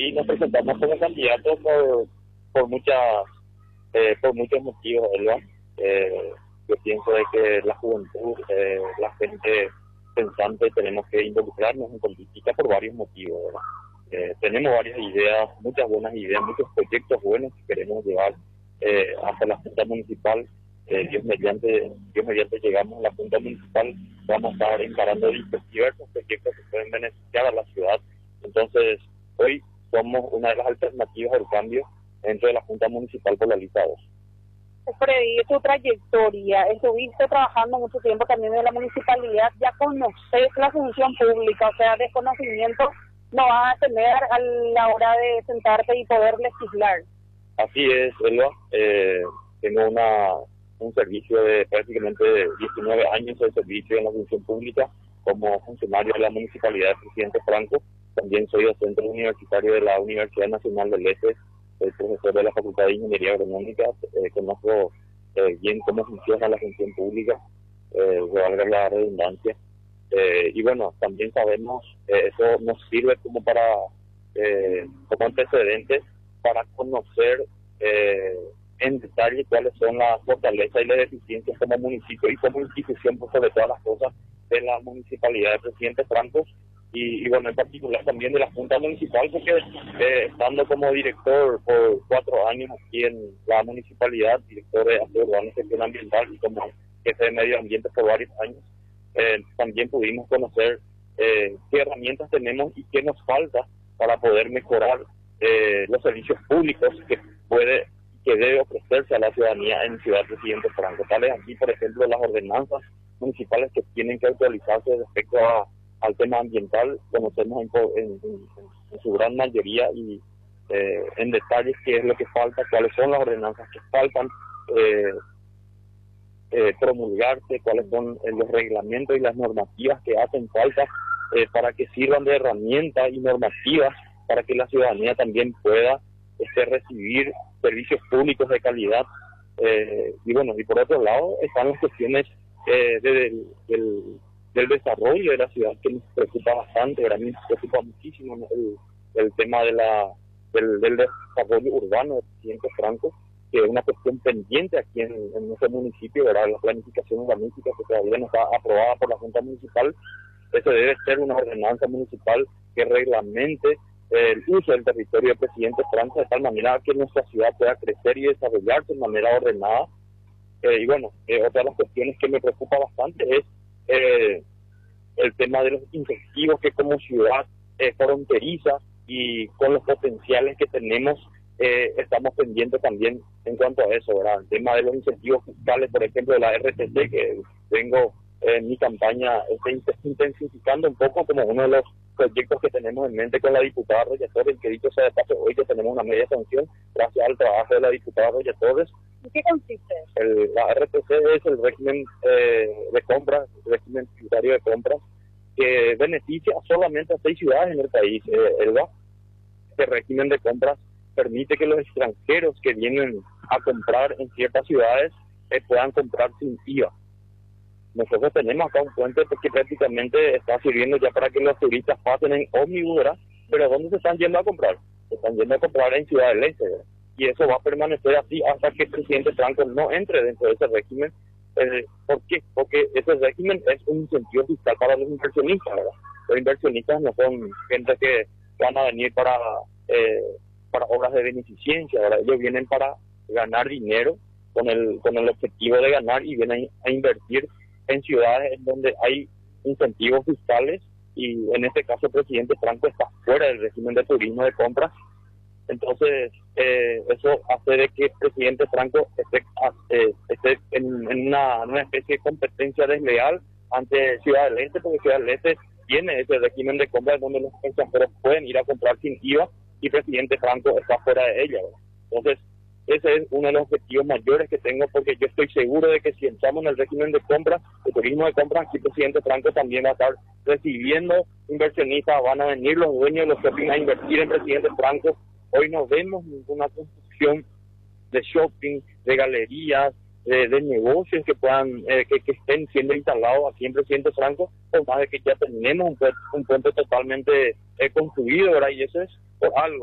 hoy nos presentamos como candidatos por por muchos motivos, ¿verdad? Yo pienso de que la juventud, la gente pensante, tenemos que involucrarnos en política por varios motivos, ¿verdad? Tenemos varias ideas, muchas buenas ideas, muchos proyectos buenos que queremos llevar hasta la Junta Municipal. Dios mediante llegamos a la Junta Municipal, vamos a estar encarando diversos proyectos que pueden beneficiar a la ciudad. Entonces, hoy somos una de las alternativas al cambio dentro de la Junta Municipal por la lista 2. Freddy, tu trayectoria, estuviste trabajando mucho tiempo también en la municipalidad, ya conoces la función pública, o sea, desconocimiento no vas a tener a la hora de sentarte y poder legislar. Así es, Elba. Tengo un servicio de prácticamente 19 años de servicio en la función pública como funcionario de la Municipalidad de Presidente Franco. También soy docente universitario de la Universidad Nacional del Este, soy profesor de la Facultad de Ingeniería Agronómica, conozco bien cómo funciona la función pública, valga la redundancia. Y bueno, también sabemos, eso nos sirve como antecedentes para conocer en detalle cuáles son las fortalezas y las deficiencias como municipio y como institución, pues, sobre todas las cosas, de la Municipalidad de Presidente Franco y bueno, en particular también de la Junta Municipal, porque estando como director por 4 años aquí en la municipalidad, director de aseo urbano y gestión ambiental, y como jefe de medio ambiente por varios años, también pudimos conocer qué herramientas tenemos y qué nos falta para poder mejorar los servicios públicos que debe ofrecerse a la ciudadanía en Ciudad Presidente Franco. Tales aquí, por ejemplo, las ordenanzas municipales que tienen que actualizarse respecto al tema ambiental, conocemos en su gran mayoría y en detalles qué es lo que falta, cuáles son las ordenanzas que faltan promulgarse, cuáles son los reglamentos y las normativas que hacen falta para que sirvan de herramientas y normativas para que la ciudadanía también pueda recibir servicios públicos de calidad. Y bueno, y por otro lado están las cuestiones del desarrollo de la ciudad, que nos preocupa bastante. Ahora mismo nos preocupa muchísimo el tema del desarrollo urbano de Presidente Franco, que es una cuestión pendiente aquí en nuestro municipio, ¿verdad? La planificación urbanística que todavía no está aprobada por la Junta Municipal. Eso debe ser una ordenanza municipal que reglamente el uso del territorio del Presidente Franco de tal manera que nuestra ciudad pueda crecer y desarrollarse de manera ordenada. Y bueno, otra de las cuestiones que me preocupa bastante es el tema de los incentivos que como ciudad fronteriza y con los potenciales que tenemos estamos pendientes también en cuanto a eso, ¿verdad? El tema de los incentivos fiscales, por ejemplo, de la RTC, que vengo en mi campaña intensificando un poco como uno de los proyectos que tenemos en mente con la diputada Roya Torres, que dicho sea de paso, hoy que tenemos una media sanción gracias al trabajo de la diputada Roya Torres. ¿En qué consiste? La RTC es el régimen de compras, el régimen tributario de compras, que beneficia solamente a 6 ciudades en el país. Este régimen de compras permite que los extranjeros que vienen a comprar en ciertas ciudades puedan comprar sin IVA. Nosotros tenemos acá un puente que prácticamente está sirviendo ya para que los turistas pasen en ómnibus, ¿verdad? Pero ¿dónde se están yendo a comprar? Se están yendo a comprar en Ciudad del Este, ¿verdad? Y eso va a permanecer así hasta que el Presidente Franco no entre dentro de ese régimen. ¿Por qué? Porque ese régimen es un incentivo fiscal para los inversionistas, ¿verdad? Los inversionistas no son gente que van a venir para obras de beneficencia, ¿verdad? Ellos vienen para ganar dinero con el objetivo de ganar y vienen a invertir en ciudades en donde hay incentivos fiscales, y en este caso el Presidente Franco está fuera del régimen de turismo de compras. Entonces eso hace de que el Presidente Franco esté en una especie de competencia desleal ante Ciudad del Este, porque Ciudad del Este tiene ese régimen de compras donde los extranjeros pueden ir a comprar sin IVA y Presidente Franco está fuera de ella, ¿verdad? Entonces ese es uno de los objetivos mayores que tengo, porque yo estoy seguro de que si entramos en el régimen de compras, de turismo de compras, aquí el Presidente Franco también va a estar recibiendo inversionistas, van a venir los dueños de los shopping a invertir en Presidente Franco. Hoy no vemos ninguna construcción de shopping, de galerías, de negocios que puedan que estén siendo instalados aquí en Presidente Franco, por más de que ya tenemos un puente totalmente construido, ¿verdad? Y eso es por algo.